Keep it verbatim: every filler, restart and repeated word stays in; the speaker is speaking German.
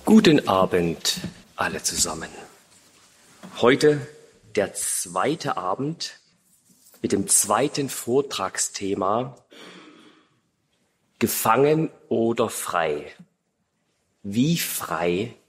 Guten Abend alle zusammen. Heute der zweite Abend mit dem zweiten Vortragsthema Gefangen oder frei? Wie frei